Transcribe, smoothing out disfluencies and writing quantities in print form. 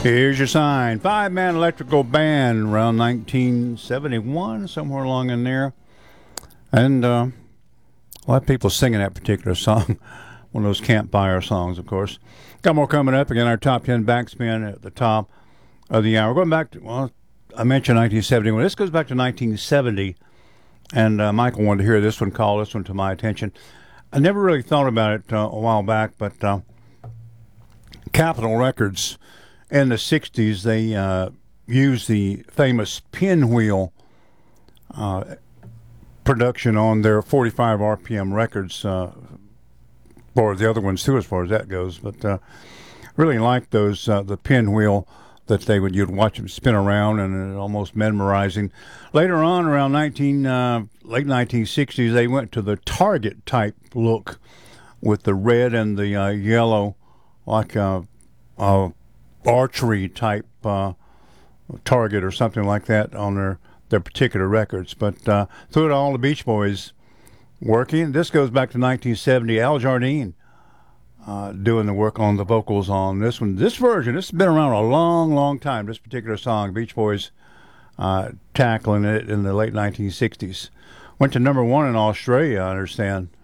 Here's your sign. Five-man electrical band around 1971, somewhere along in there. And a lot of people singing that particular song. One of those campfire songs, of course. Got more coming up. Again, our top 10 backspin at the top of the hour. Going back to, well, I mentioned 1971. This goes back to 1970. And Michael wanted to hear this one, call this one to my attention. I never really thought about it a while back, but Capitol Records in the 60s, they used the famous pinwheel production on their 45 RPM records, or the other ones too, as far as that goes. But really liked those, the pinwheel that you'd watch them spin around, and almost mesmerizing. Later on, around late 1960s, they went to the Target type look with the red and the yellow, like archery type Target or something like that on their particular records. But through it all, the Beach Boys working. This goes back to 1970. Al Jardine doing the work on the vocals on this one. This version, this has been around a long, long time, this particular song. Beach Boys tackling it in the late 1960s. Went to number one in Australia, I understand.